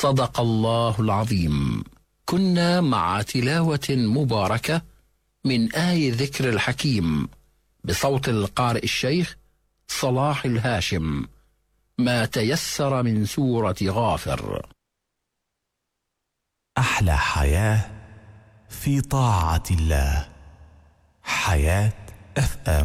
صدق الله العظيم. كنا مع تلاوة مباركة من آي ذكر الحكيم بصوت القارئ الشيخ صلاح الهاشم، ما تيسر من سورة غافر. أحلى حياة في طاعة الله، حياة FM.